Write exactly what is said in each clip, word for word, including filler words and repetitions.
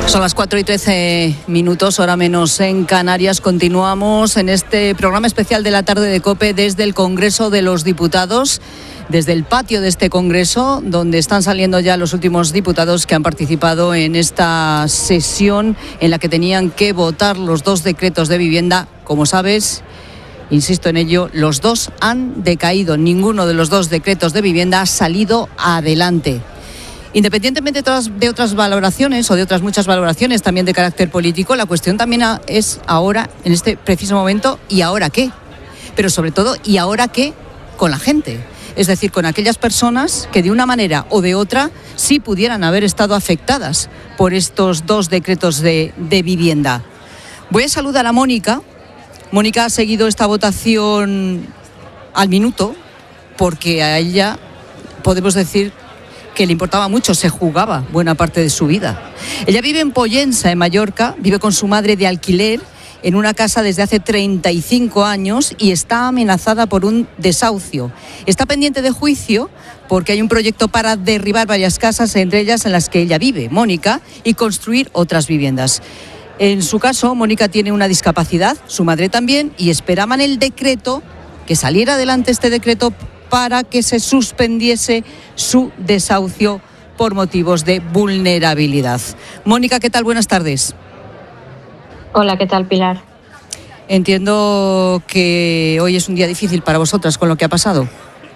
Son las cuatro y trece minutos, hora menos en Canarias. Continuamos en este programa especial de la tarde de COPE desde el Congreso de los Diputados, desde el patio de este Congreso, donde están saliendo ya los últimos diputados que han participado en esta sesión en la que tenían que votar los dos decretos de vivienda. Como sabes, insisto en ello, los dos han decaído. Ninguno de los dos decretos de vivienda ha salido adelante. Independientemente de otras valoraciones o de otras muchas valoraciones también de carácter político, la cuestión también es ahora, en este preciso momento, ¿y ahora qué? Pero sobre todo, ¿y ahora qué con la gente? Es decir, con aquellas personas que de una manera o de otra sí pudieran haber estado afectadas por estos dos decretos de, de vivienda. Voy a saludar a Mónica. Mónica ha seguido esta votación al minuto porque a ella podemos decir que le importaba mucho, se jugaba buena parte de su vida. Ella vive en Pollensa, en Mallorca, vive con su madre de alquiler en una casa desde hace treinta y cinco años y está amenazada por un desahucio. Está pendiente de juicio porque hay un proyecto para derribar varias casas, entre ellas en las que ella vive, Mónica, y construir otras viviendas. En su caso, Mónica tiene una discapacidad, su madre también, y esperaban el decreto, que saliera adelante este decreto para que se suspendiese su desahucio por motivos de vulnerabilidad. Mónica, ¿qué tal? Buenas tardes. Hola, ¿qué tal, Pilar? Entiendo que hoy es un día difícil para vosotras con lo que ha pasado.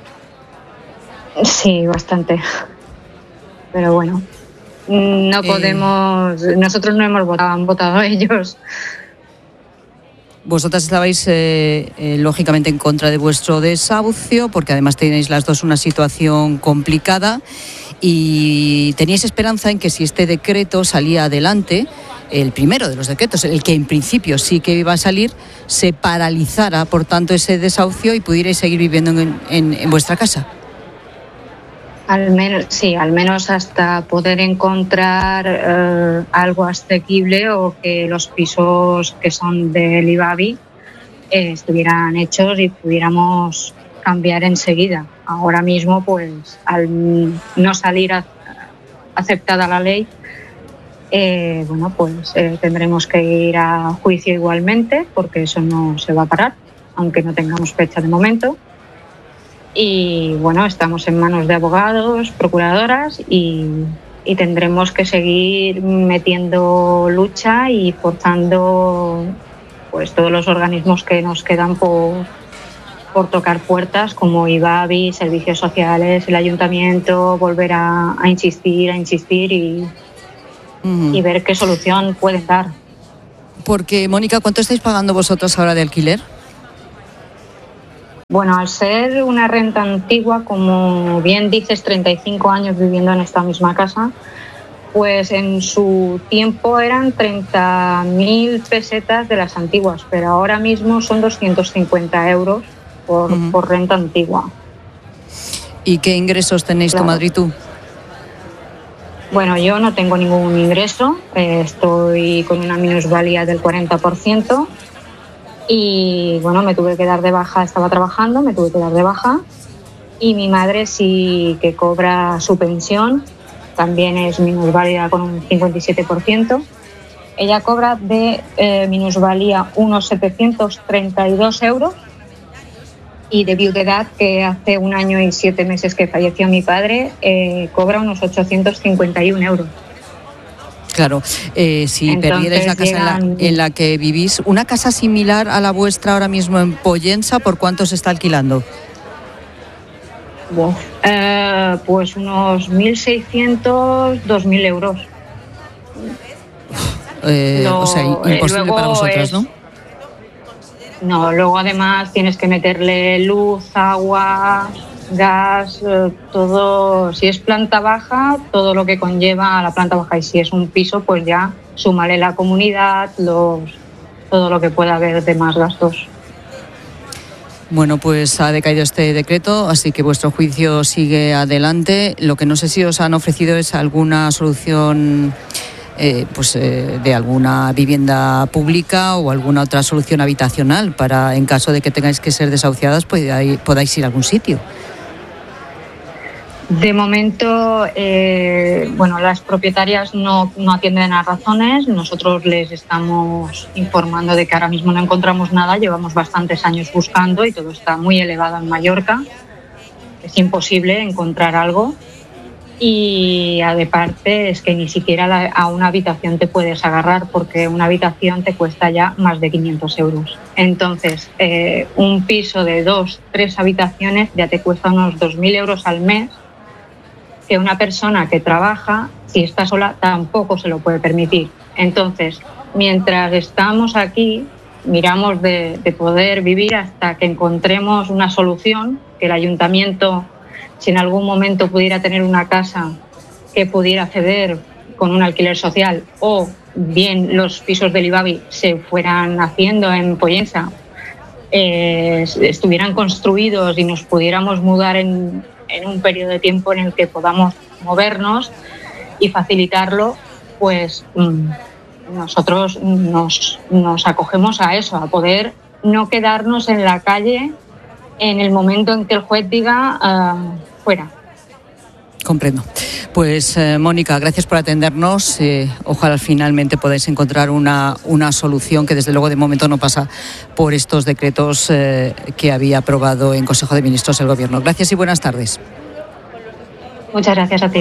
Sí, bastante. Pero bueno, no podemos... Eh... Nosotros no hemos votado, han votado ellos. Vosotras estabais, eh, eh, lógicamente, en contra de vuestro desahucio, porque además tenéis las dos una situación complicada y teníais esperanza en que si este decreto salía adelante, el primero de los decretos, el que en principio sí que iba a salir, se paralizara, por tanto, ese desahucio y pudierais seguir viviendo en, en, en vuestra casa. Al menos, sí, al menos hasta poder encontrar eh, algo asequible o que los pisos que son del IBABI eh, estuvieran hechos y pudiéramos cambiar enseguida. Ahora mismo, pues, al no salir a, aceptada la ley, eh, bueno, pues eh, tendremos que ir a juicio igualmente, porque eso no se va a parar, aunque no tengamos fecha de momento. Y bueno, estamos en manos de abogados, procuradoras y, y tendremos que seguir metiendo lucha y forzando pues todos los organismos que nos quedan por, por tocar puertas, como IBABI, servicios sociales, el ayuntamiento, volver a, a insistir, a insistir y, uh-huh. y ver qué solución pueden dar. Porque, Mónica, ¿cuánto estáis pagando vosotros ahora de alquiler? Bueno, al ser una renta antigua, como bien dices, treinta y cinco años viviendo en esta misma casa, pues en su tiempo eran treinta mil pesetas de las antiguas, pero ahora mismo son doscientos cincuenta euros por, uh-huh. por renta antigua. ¿Y qué ingresos tenéis claro. tu madre y tú? Bueno, yo no tengo ningún ingreso, eh, estoy con una minusvalía del cuarenta por ciento. Y bueno, me tuve que dar de baja, estaba trabajando, me tuve que dar de baja y mi madre sí que cobra su pensión, también es minusválida con un cincuenta y siete por ciento. Ella cobra de eh, minusvalía unos setecientos treinta y dos euros y de viudedad, que hace un año y siete meses que falleció mi padre, eh, cobra unos ochocientos cincuenta y un euros. Claro, eh, si Entonces, perdierais la casa llegan... en, la, en la que vivís, ¿una casa similar a la vuestra ahora mismo en Pollensa, por cuánto se está alquilando? Wow. Eh, pues unos mil seiscientos, dos mil euros. Eh, Lo, o sea, imposible para vosotras, es... ¿no? No, luego además tienes que meterle luz, agua, gas, eh, todo. Si es planta baja, todo lo que conlleva a la planta baja, y si es un piso, pues ya súmale la comunidad, los, todo lo que pueda haber de más gastos. Bueno, pues ha decaído este decreto, así que vuestro juicio sigue adelante. Lo que no sé si os han ofrecido es alguna solución eh, pues, eh, de alguna vivienda pública o alguna otra solución habitacional para, en caso de que tengáis que ser desahuciadas, podáis, podáis ir a algún sitio. De momento, eh, bueno, las propietarias no, no atienden a razones. Nosotros les estamos informando de que ahora mismo no encontramos nada. Llevamos bastantes años buscando y todo está muy elevado en Mallorca. Es imposible encontrar algo. Y aparte es que ni siquiera la, a una habitación te puedes agarrar, porque una habitación te cuesta ya más de quinientos euros. Entonces, eh, un piso de dos, tres habitaciones ya te cuesta unos dos mil euros al mes, que una persona que trabaja, si está sola, tampoco se lo puede permitir. Entonces, mientras estamos aquí, miramos de, de poder vivir hasta que encontremos una solución, que el ayuntamiento, si en algún momento pudiera tener una casa que pudiera ceder con un alquiler social, o bien los pisos del IBABI se fueran haciendo en Pollensa, eh, estuvieran construidos y nos pudiéramos mudar en, en un periodo de tiempo en el que podamos movernos y facilitarlo, pues mmm, nosotros nos, nos acogemos a eso, a poder no quedarnos en la calle en el momento en que el juez diga uh, fuera. Comprendo. Pues eh, Mónica, gracias por atendernos. Eh, ojalá finalmente podáis encontrar una, una solución que desde luego de momento no pasa por estos decretos eh, que había aprobado en Consejo de Ministros el Gobierno. Gracias y buenas tardes. Muchas gracias a ti.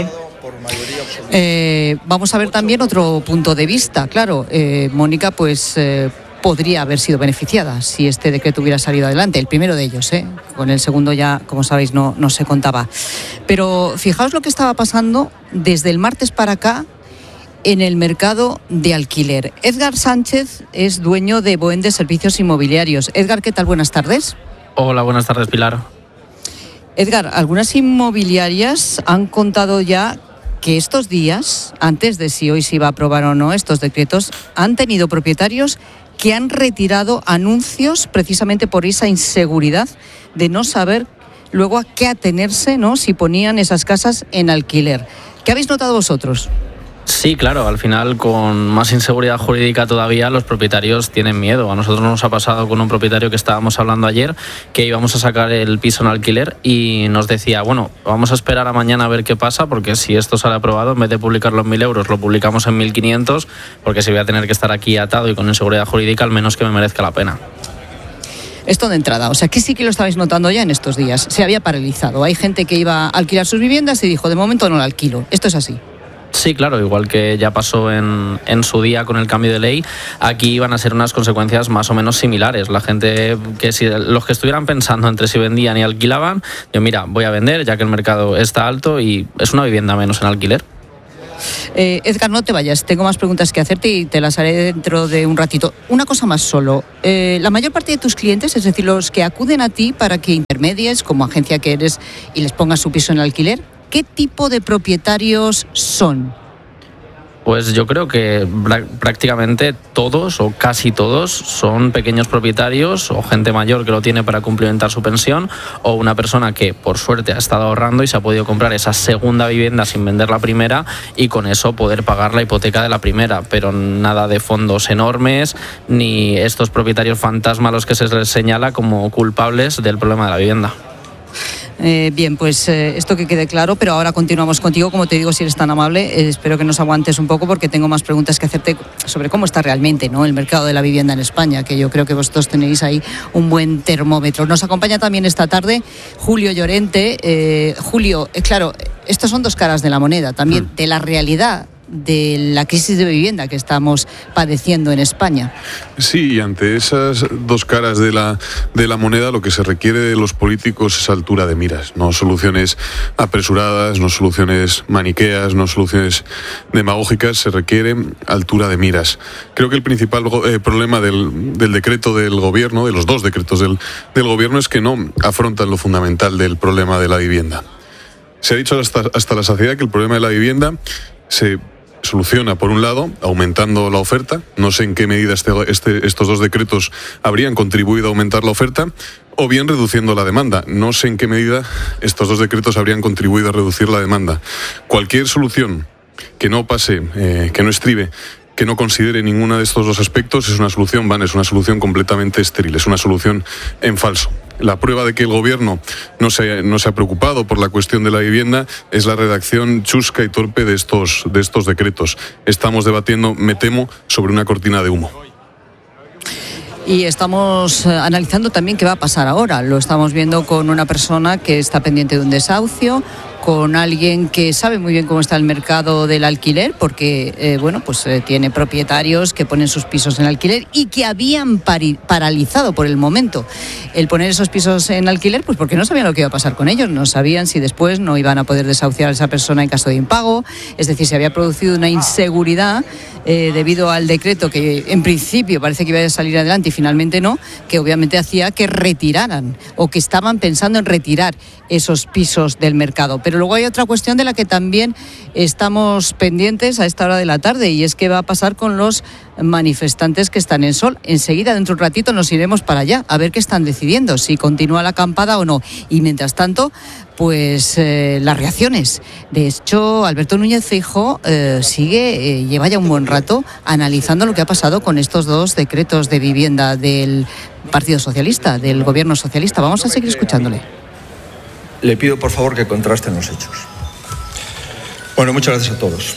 Eh, vamos a ver también otro punto de vista. Claro, eh, Mónica, pues eh, podría haber sido beneficiada si este decreto hubiera salido adelante, el primero de ellos, ¿eh? Con el segundo ya, como sabéis, no, no se contaba. Pero fijaos lo que estaba pasando desde el martes para acá en el mercado de alquiler. Edgar Sánchez es dueño de Boende Servicios Inmobiliarios. Edgar, ¿qué tal? Buenas tardes. Hola, buenas tardes, Pilar. Edgar, algunas inmobiliarias han contado ya que estos días, antes de si hoy se iba a aprobar o no estos decretos, han tenido propietarios que han retirado anuncios precisamente por esa inseguridad de no saber luego a qué atenerse, ¿no?, si ponían esas casas en alquiler. ¿Qué habéis notado vosotros? Sí, claro, al final con más inseguridad jurídica todavía los propietarios tienen miedo. A nosotros nos ha pasado con un propietario que estábamos hablando ayer, que íbamos a sacar el piso en alquiler y nos decía, bueno, vamos a esperar a mañana a ver qué pasa, porque si esto sale aprobado, en vez de publicarlo en mil euros, lo publicamos en mil quinientos, porque si voy a tener que estar aquí atado y con inseguridad jurídica, al menos que me merezca la pena. Esto de entrada, o sea, que sí que lo estabais notando ya en estos días. Se había paralizado. Hay gente que iba a alquilar sus viviendas y dijo, de momento no la alquilo. Esto es así. Sí, claro, igual que ya pasó en, en su día con el cambio de ley, aquí iban a ser unas consecuencias más o menos similares. La gente, que si los que estuvieran pensando entre si vendían y alquilaban, yo mira, voy a vender ya que el mercado está alto y es una vivienda menos en alquiler. Eh, Edgar, no te vayas, tengo más preguntas que hacerte y te las haré dentro de un ratito. Una cosa más solo, eh, la mayor parte de tus clientes, es decir, los que acuden a ti para que intermedies como agencia que eres y les pongas su piso en alquiler, ¿qué tipo de propietarios son? Pues yo creo que prácticamente todos o casi todos son pequeños propietarios o gente mayor que lo tiene para complementar su pensión, o una persona que por suerte ha estado ahorrando y se ha podido comprar esa segunda vivienda sin vender la primera y con eso poder pagar la hipoteca de la primera, pero nada de fondos enormes ni estos propietarios fantasma a los que se les señala como culpables del problema de la vivienda. Eh, bien, pues eh, esto que quede claro, pero ahora continuamos contigo, como te digo, si eres tan amable, eh, espero que nos aguantes un poco porque tengo más preguntas que hacerte sobre cómo está realmente, ¿no?, el mercado de la vivienda en España, que yo creo que vosotros tenéis ahí un buen termómetro. Nos acompaña también esta tarde Julio Llorente. Eh, Julio, eh, claro, estas son dos caras de la moneda, también mm. de la realidad de la crisis de vivienda que estamos padeciendo en España. Sí, y ante esas dos caras de la, de la moneda, lo que se requiere de los políticos es altura de miras, no soluciones apresuradas, no soluciones maniqueas, no soluciones demagógicas, se requiere altura de miras. Creo que el principal eh, problema del, del decreto del gobierno, de los dos decretos del, del gobierno, es que no afrontan lo fundamental del problema de la vivienda. Se ha dicho hasta, hasta la saciedad que el problema de la vivienda se soluciona, por un lado, aumentando la oferta. No sé en qué medida este, este, estos dos decretos habrían contribuido a aumentar la oferta, o bien reduciendo la demanda. No sé en qué medida estos dos decretos habrían contribuido a reducir la demanda. Cualquier solución que no pase, eh, que no estribe, que no considere ninguno de estos dos aspectos es una solución vana, es una solución completamente estéril, es una solución en falso. La prueba de que el gobierno no se, no se ha preocupado por la cuestión de la vivienda es la redacción chusca y torpe de estos, de estos decretos. Estamos debatiendo, me temo, sobre una cortina de humo. Y estamos eh, analizando también qué va a pasar ahora. Lo estamos viendo con una persona que está pendiente de un desahucio, con alguien que sabe muy bien cómo está el mercado del alquiler, porque eh, bueno, pues eh, tiene propietarios que ponen sus pisos en alquiler y que habían pari- paralizado por el momento el poner esos pisos en alquiler, pues porque no sabían lo que iba a pasar con ellos, no sabían si después no iban a poder desahuciar a esa persona en caso de impago, es decir, se había producido una inseguridad eh, debido al decreto que en principio parece que iba a salir adelante y finalmente no, que obviamente hacía que retiraran o que estaban pensando en retirar esos pisos del mercado. Pero luego hay otra cuestión de la que también estamos pendientes a esta hora de la tarde, y es qué va a pasar con los manifestantes que están en Sol. Enseguida, dentro de un ratito, nos iremos para allá a ver qué están decidiendo, si continúa la acampada o no. Y mientras tanto, pues eh, las reacciones. De hecho, Alberto Núñez Feijóo eh, sigue, eh, lleva ya un buen rato analizando lo que ha pasado con estos dos decretos de vivienda del Partido Socialista, del Gobierno Socialista. Vamos a seguir escuchándole. Le pido, por favor, que contrasten los hechos. Bueno, muchas gracias a todos.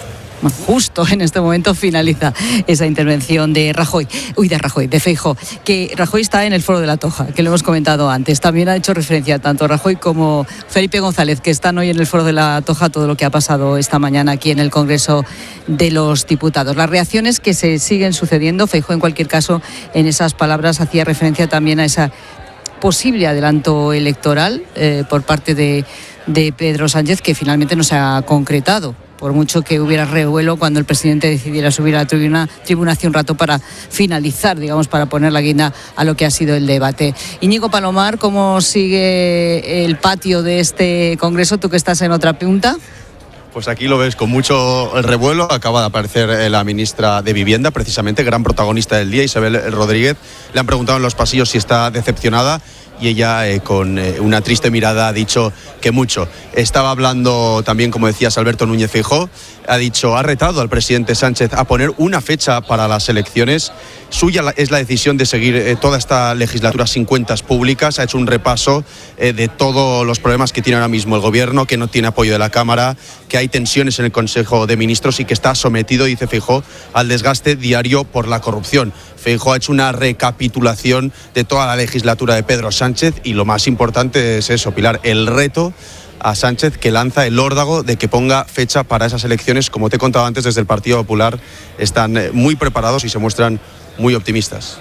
Justo en este momento finaliza esa intervención de Rajoy, uy, de Rajoy, de Feijóo, que Rajoy está en el Foro de la Toja, que lo hemos comentado antes. También ha hecho referencia tanto Rajoy como Felipe González, que están hoy en el Foro de la Toja, todo lo que ha pasado esta mañana aquí en el Congreso de los Diputados. Las reacciones que se siguen sucediendo, Feijóo en cualquier caso en esas palabras hacía referencia también a esa posible adelanto electoral eh, por parte de, de Pedro Sánchez, que finalmente no se ha concretado, por mucho que hubiera revuelo cuando el presidente decidiera subir a la tribuna, tribuna hace un rato para finalizar, digamos, para poner la guinda a lo que ha sido el debate. Íñigo Palomar, ¿cómo sigue el patio de este Congreso? Tú que estás en otra punta. Pues aquí lo ves con mucho revuelo. Acaba de aparecer la ministra de Vivienda, precisamente, gran protagonista del día, Isabel Rodríguez. Le han preguntado en los pasillos si está decepcionada y ella, eh, con eh, una triste mirada, ha dicho que mucho. Estaba hablando también, como decías, Alberto Núñez Feijóo. Ha dicho, ha retado al presidente Sánchez a poner una fecha para las elecciones. Suya es la decisión de seguir eh, toda esta legislatura sin cuentas públicas. Ha hecho un repaso eh, de todos los problemas que tiene ahora mismo el gobierno, que no tiene apoyo de la Cámara, que hay tensiones en el Consejo de Ministros y que está sometido, dice Feijóo, al desgaste diario por la corrupción. Feijóo ha hecho una recapitulación de toda la legislatura de Pedro Sánchez y lo más importante es eso, Pilar, el reto a Sánchez que lanza el órdago de que ponga fecha para esas elecciones. Como te he contado antes, desde el Partido Popular están muy preparados y se muestran muy optimistas.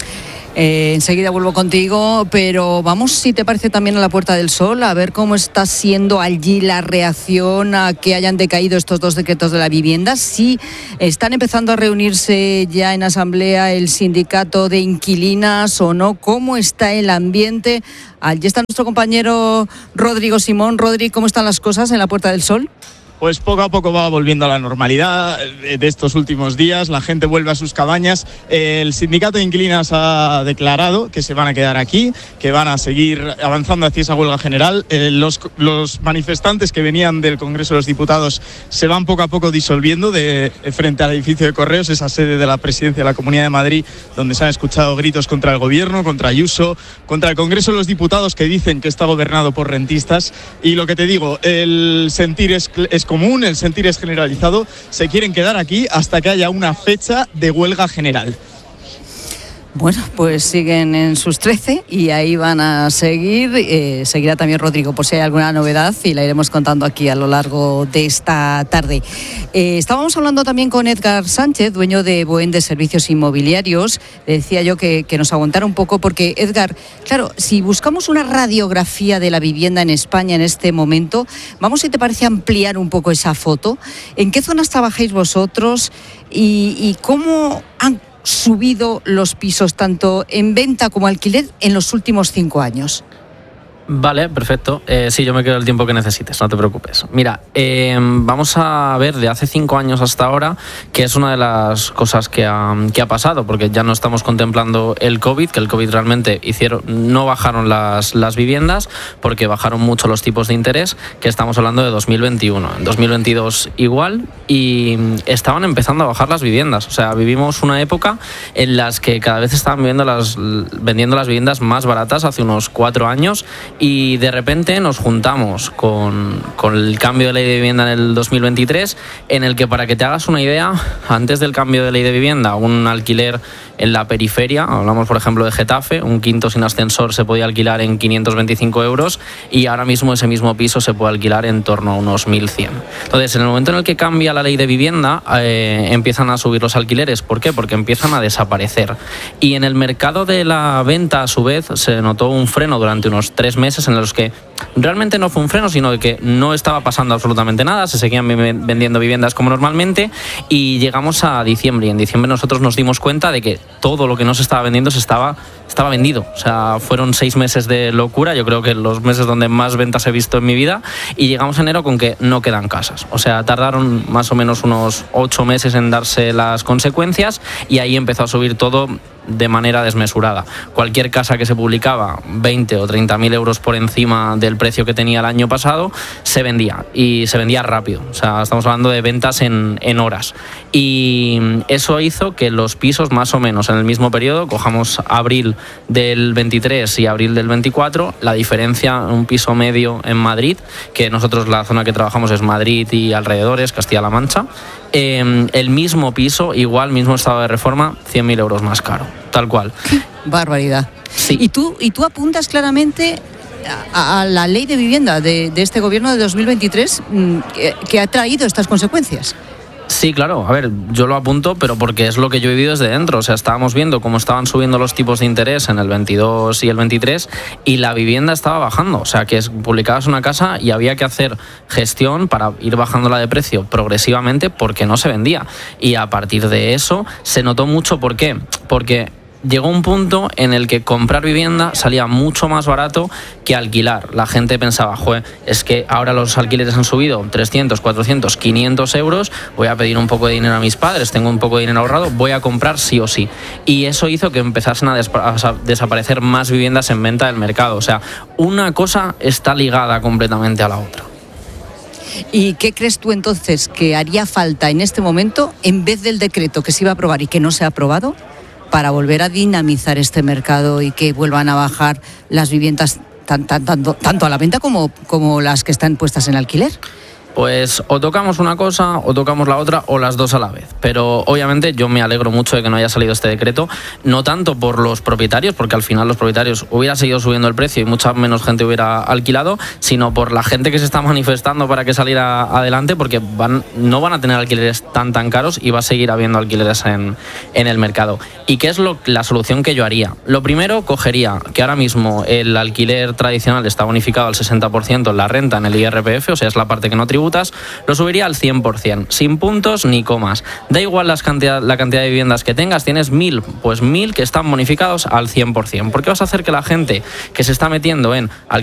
Eh, enseguida vuelvo contigo, pero vamos, si te parece, también a la Puerta del Sol, a ver cómo está siendo allí la reacción a que hayan decaído estos dos decretos de la vivienda. Si están empezando a reunirse ya en asamblea el sindicato de inquilinas o no, cómo está el ambiente. Allí está nuestro compañero Rodrigo Simón. Rodri, ¿cómo están las cosas en la Puerta del Sol? Pues poco a poco va volviendo a la normalidad de estos últimos días, la gente vuelve a sus cabañas. El sindicato de inquilinas ha declarado que se van a quedar aquí, que van a seguir avanzando hacia esa huelga general. Eh, los, los manifestantes que venían del Congreso de los Diputados se van poco a poco disolviendo de, de frente al edificio de Correos, esa sede de la Presidencia de la Comunidad de Madrid, donde se han escuchado gritos contra el Gobierno, contra Ayuso, contra el Congreso de los Diputados, que dicen que está gobernado por rentistas. Y lo que te digo, el sentir es, es común, el sentir es generalizado. Se quieren quedar aquí hasta que haya una fecha de huelga general. Bueno, pues siguen en sus trece y ahí van a seguir. Eh, seguirá también Rodrigo por si hay alguna novedad y la iremos contando aquí a lo largo de esta tarde. Eh, estábamos hablando también con Edgar Sánchez, dueño de Boen de Servicios Inmobiliarios. Le decía yo que, que nos aguantara un poco porque, Edgar, claro, si buscamos una radiografía de la vivienda en España en este momento, vamos, si te parece, ampliar un poco esa foto. ¿En qué zonas trabajáis vosotros y, y cómo han subido los pisos tanto en venta como alquiler en los últimos cinco años? Vale, perfecto. Eh, sí, yo me quedo el tiempo que necesites, no te preocupes. Mira, eh, vamos a ver de hace cinco años hasta ahora, que es una de las cosas que ha, que ha pasado, porque ya no estamos contemplando el COVID, que el COVID realmente hicieron, no bajaron las, las viviendas, porque bajaron mucho los tipos de interés, que estamos hablando de dos mil veintiuno. En dos mil veintidós igual, y estaban empezando a bajar las viviendas. O sea, vivimos una época en las que cada vez estaban vendiendo las, vendiendo las viviendas más baratas hace unos cuatro años, y de repente nos juntamos con, con el cambio de ley de vivienda en el dos mil veintitrés, en el que, para que te hagas una idea, antes del cambio de ley de vivienda, un alquiler en la periferia, hablamos por ejemplo de Getafe, un quinto sin ascensor se podía alquilar en quinientos veinticinco euros, y ahora mismo ese mismo piso se puede alquilar en torno a unos mil cien. Entonces, en el momento en el que cambia la ley de vivienda, eh, empiezan a subir los alquileres. ¿Por qué? Porque empiezan a desaparecer. Y en el mercado de la venta, a su vez, se notó un freno durante unos tres meses en los que realmente no fue un freno, sino que no estaba pasando absolutamente nada, se seguían vendiendo viviendas como normalmente, y llegamos a diciembre, y en diciembre nosotros nos dimos cuenta de que todo lo que no se estaba vendiendo se estaba, estaba vendido. O sea, fueron seis meses de locura, yo creo que los meses donde más ventas he visto en mi vida, y llegamos a enero con que no quedan casas. O sea, tardaron más o menos unos ocho meses en darse las consecuencias, y ahí empezó a subir todo de manera desmesurada. Cualquier casa que se publicaba veinte o treinta mil euros por encima del precio que tenía el año pasado se vendía, y se vendía rápido. O sea, estamos hablando de ventas en, en horas, y eso hizo que los pisos, más o menos en el mismo periodo, cojamos abril del veintitrés y abril del veinticuatro, la diferencia, un piso medio en Madrid, que nosotros la zona que trabajamos es Madrid y alrededores, Castilla-La Mancha, eh, el mismo piso, igual, mismo estado de reforma, cien mil euros más caro, tal cual. Barbaridad. Sí. Y tú, y tú apuntas claramente a, a la ley de vivienda de, de este gobierno de dos mil veintitrés, que, que ha traído estas consecuencias. Sí, claro. A ver, yo lo apunto, pero porque es lo que yo he vivido desde dentro. O sea, estábamos viendo cómo estaban subiendo los tipos de interés en el veintidós y el veintitrés, y la vivienda estaba bajando. O sea, que es, publicabas una casa y había que hacer gestión para ir bajándola de precio progresivamente, porque no se vendía. Y a partir de eso se notó mucho. ¿Por qué? Porque llegó un punto en el que comprar vivienda salía mucho más barato que alquilar. La gente pensaba, joder, es que ahora los alquileres han subido trescientos, cuatrocientos, quinientos euros, voy a pedir un poco de dinero a mis padres, tengo un poco de dinero ahorrado, voy a comprar sí o sí. Y eso hizo que empezasen a, a desaparecer más viviendas en venta del mercado. O sea, una cosa está ligada completamente a la otra. ¿Y qué crees tú entonces que haría falta en este momento, en vez del decreto que se iba a aprobar y que no se ha aprobado, para volver a dinamizar este mercado y que vuelvan a bajar las viviendas tan, tan, tanto, tanto a la venta como, como las que están puestas en alquiler? Pues o tocamos una cosa o tocamos la otra, o las dos a la vez. Pero obviamente yo me alegro mucho de que no haya salido este decreto, no tanto por los propietarios, porque al final los propietarios hubiera seguido subiendo el precio y mucha menos gente hubiera alquilado, sino por la gente que se está manifestando para que saliera adelante, porque van, no van a tener alquileres tan tan caros y va a seguir habiendo alquileres en, en el mercado. ¿Y qué es lo, la solución que yo haría? Lo primero, cogería que ahora mismo el alquiler tradicional está bonificado al sesenta por ciento en la renta, en el I R P F, o sea, es la parte que no tributa, lo subiría al cien por ciento, sin puntos ni comas. Da igual las cantidad, la cantidad de viviendas que tengas, tienes mil, pues mil que están bonificados al cien por ciento. ¿Por qué vas a hacer que la gente que se está metiendo en alquiler